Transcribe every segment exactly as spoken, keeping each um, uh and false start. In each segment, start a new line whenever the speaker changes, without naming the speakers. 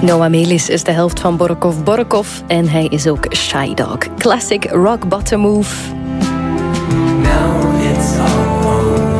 Noah Melis is de helft van Borokov Borokov en hij is ook Shy Dog. Classic rock bottom move.
Now it's all over.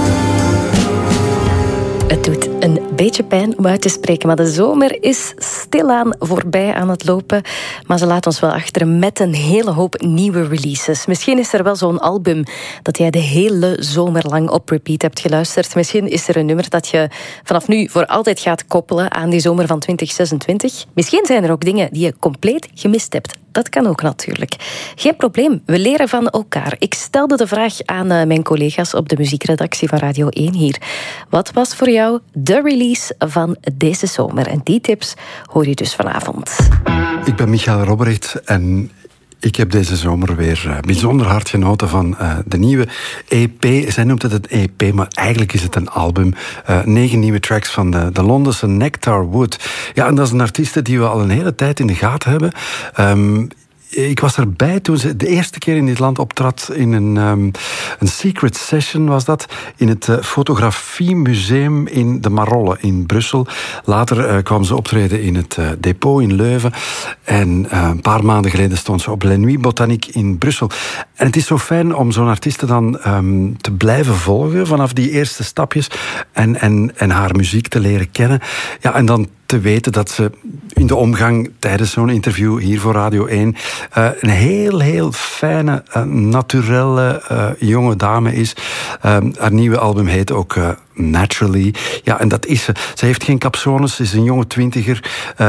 Het doet een beetje pijn om uit te spreken, maar de zomer is stilaan voorbij aan het lopen. Maar ze laat ons wel achter met een hele hoop nieuwe releases. Misschien is er wel zo'n album dat jij de hele zomer lang op repeat hebt geluisterd. Misschien is er een nummer dat je vanaf nu voor altijd gaat koppelen aan die zomer van twintig zesentwintig. Misschien zijn er ook dingen die je compleet gemist hebt. Dat kan ook natuurlijk. Geen probleem, we leren van elkaar. Ik stelde de vraag aan mijn collega's op de muziekredactie van Radio één hier. Wat was voor jou de release van deze zomer? En die tips hoor je dus vanavond.
Ik ben Michael Robrecht en ik heb deze zomer weer uh, bijzonder hard genoten van uh, de nieuwe E P. Zij noemt het een E P, maar eigenlijk is het een album. Uh, negen nieuwe tracks van de, de Londense Nectar Wood. Ja, en dat is een artieste die we al een hele tijd in de gaten hebben. Um, Ik was erbij toen ze de eerste keer in dit land optrad in een, um, een secret session, was dat, in het uh, fotografiemuseum in de Marolle in Brussel. Later uh, kwam ze optreden in het uh, depot in Leuven. En uh, een paar maanden geleden stond ze op La Nuit Botanique in Brussel. En het is zo fijn om zo'n artieste dan um, te blijven volgen vanaf die eerste stapjes en, en, en haar muziek te leren kennen. Ja, en dan te weten dat ze in de omgang tijdens zo'n interview hier voor Radio één uh, een heel, heel fijne, uh, naturelle uh, jonge dame is. Uh, haar nieuwe album heet ook uh, Naturally. Ja, en dat is ze. Ze heeft geen capsones, ze is een jonge twintiger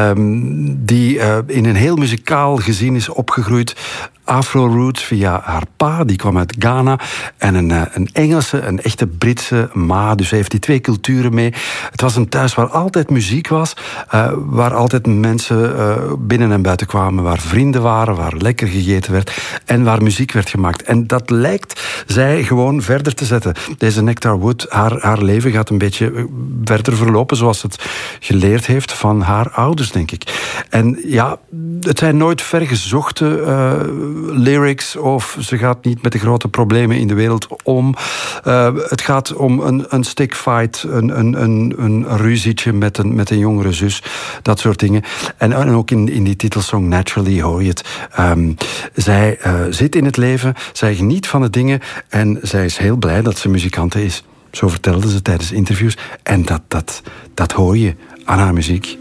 um, die uh, in een heel muzikaal gezin is opgegroeid. Afro-roots via haar pa, die kwam uit Ghana. En een, een Engelse, een echte Britse ma. Dus hij heeft die twee culturen mee. Het was een thuis waar altijd muziek was. Uh, waar altijd mensen uh, binnen en buiten kwamen. Waar vrienden waren, waar lekker gegeten werd. En waar muziek werd gemaakt. En dat lijkt zij gewoon verder te zetten. Deze Nectar Wood, haar, haar leven gaat een beetje verder verlopen. Zoals het geleerd heeft van haar ouders, denk ik. En ja, het zijn nooit vergezochte Uh, lyrics of ze gaat niet met de grote problemen in de wereld om. Uh, het gaat om een, een stickfight, een, een, een, een ruzietje met een, met een jongere zus, dat soort dingen. En, en ook in, in die titelsong Naturally hoor je het. Um, zij uh, zit in het leven, zij geniet van de dingen en zij is heel blij dat ze muzikante is. Zo vertelde ze tijdens interviews. En dat, dat, dat hoor je aan haar muziek.